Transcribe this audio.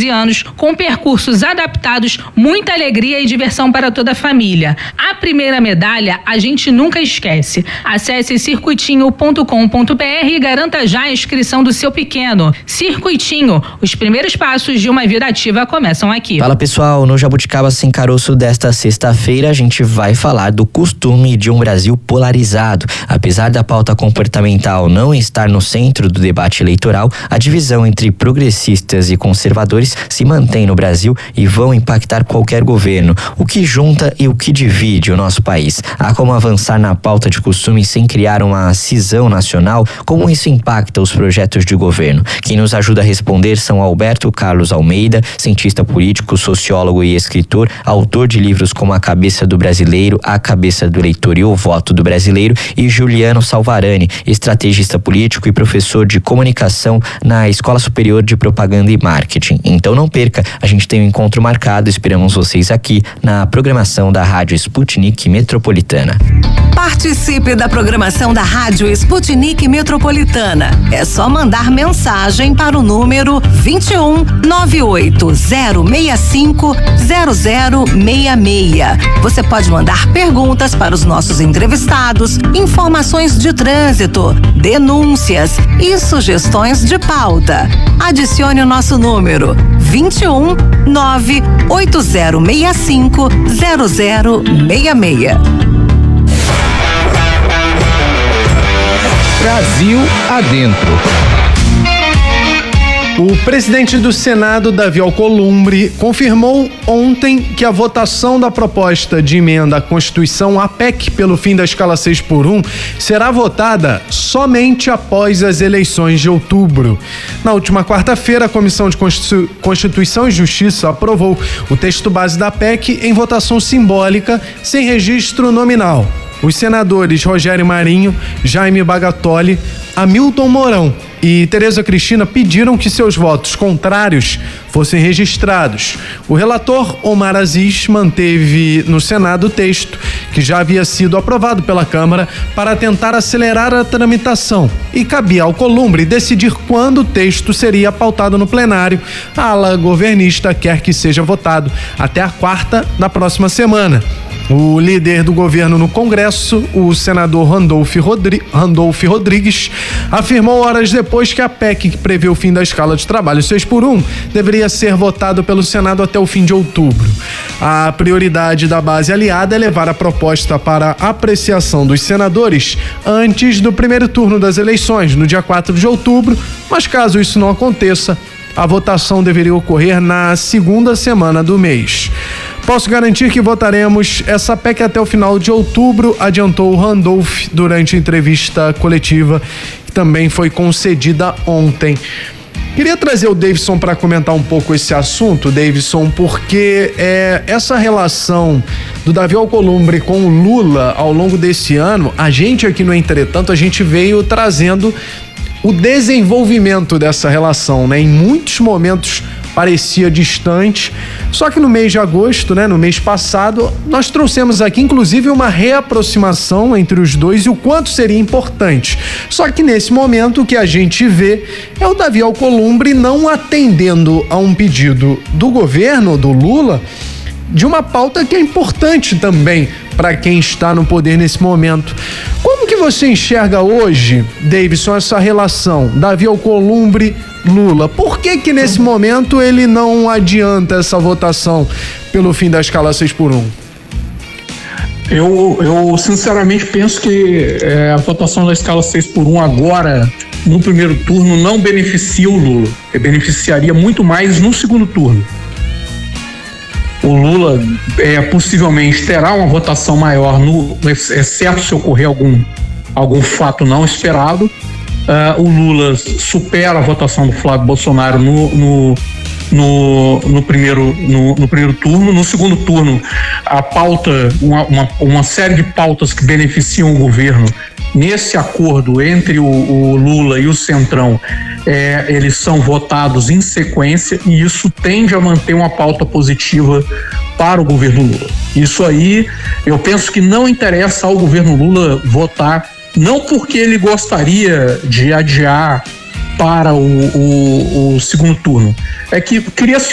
12 anos, com percursos adaptados, muita alegria e diversão para toda a família. A primeira medalha a gente nunca esquece. Acesse circuitinho.com.br e garanta já a inscrição do seu pequeno. Circuitinho, os primeiros passos de uma vida ativa começam aqui. Fala pessoal, no Jabuticaba Sem Caroço desta sexta-feira a gente vai falar do costume de um Brasil polarizado. Apesar da pauta comportamental não estar no centro do debate eleitoral, a divisão entre progressistas e conservadores se mantém no Brasil e vão impactar qualquer governo. O que junta e o que divide o nosso país? Há como avançar na pauta de costume sem criar uma cisão nacional? Como isso impacta os projetos de governo? Quem nos ajuda a responder são Alberto Carlos Almeida, cientista político, sociólogo e escritor, autor de livros como A Cabeça do Brasileiro, A Cabeça do Eleitor e O Voto do Brasileiro, e Juliano Salvarani, estrategista político e professor de comunicação na Escola Superior de Propaganda e Marketing. Então não perca, a gente tem um encontro marcado, esperamos vocês aqui na programação da Rádio Sputnik Metropolitana. Participe da programação da Rádio Sputnik Metropolitana. É só mandar mensagem para o número 21 98065 0066. Você pode mandar perguntas para os nossos entrevistados, informações de trânsito, denúncias e sugestões de pauta. Adicione o nosso número 21 98065 0066. Brasil Adentro. O presidente do Senado, Davi Alcolumbre, confirmou ontem que a votação da proposta de emenda à Constituição, a PEC, pelo fim da escala 6x1, será votada somente após as eleições de outubro. Na última quarta-feira, a Comissão de Constituição e Justiça aprovou o texto base da PEC em votação simbólica, sem registro nominal. Os senadores Rogério Marinho, Jaime Bagatoli, Hamilton Mourão e Tereza Cristina pediram que seus votos contrários fossem registrados. O relator Omar Aziz manteve no Senado o texto que já havia sido aprovado pela Câmara para tentar acelerar a tramitação e cabia ao Alcolumbre decidir quando o texto seria pautado no plenário. A ala governista quer que seja votado até a quarta da próxima semana. O líder do governo no Congresso, o senador Randolph Rodrigues, afirmou horas depois que a PEC, que prevê o fim da escala de trabalho 6x1, deveria ser votado pelo Senado até o fim de outubro. A prioridade da base aliada é levar a proposta para apreciação dos senadores antes do primeiro turno das eleições, no dia 4 de outubro, mas caso isso não aconteça, a votação deveria ocorrer na segunda semana do mês. Posso garantir que votaremos essa PEC até o final de outubro, adiantou o Randolph durante a entrevista coletiva, que também foi concedida ontem. Queria trazer o Davidson para comentar um pouco esse assunto, Davidson, porque essa relação do Davi Alcolumbre com o Lula ao longo desse ano, a gente aqui no Entretanto, a gente veio trazendo o desenvolvimento dessa relação, né? Em muitos momentos parecia distante, só que no mês de agosto, né, no mês passado, nós trouxemos aqui inclusive uma reaproximação entre os dois e o quanto seria importante. Só que nesse momento o que a gente vê é o Davi Alcolumbre não atendendo a um pedido do governo, do Lula, de uma pauta que é importante também para quem está no poder nesse momento. Como que você enxerga hoje, Davidson, essa relação Davi Alcolumbre Lula? Por que nesse momento ele não adianta essa votação pelo fim da escala 6x1? Eu sinceramente penso que a votação da escala 6x1 agora, no primeiro turno, não beneficia o Lula. Beneficiaria muito mais no segundo turno. O Lula possivelmente terá uma votação maior, exceto se ocorrer algum fato não esperado. O Lula supera a votação do Flávio Bolsonaro no primeiro turno. No segundo turno, a pauta, uma série de pautas que beneficiam o governo nesse acordo entre o Lula e o Centrão, eles são votados em sequência e isso tende a manter uma pauta positiva para o governo Lula. Isso aí, eu penso que não interessa ao governo Lula votar, não porque ele gostaria de adiar para o segundo turno, é que cria-se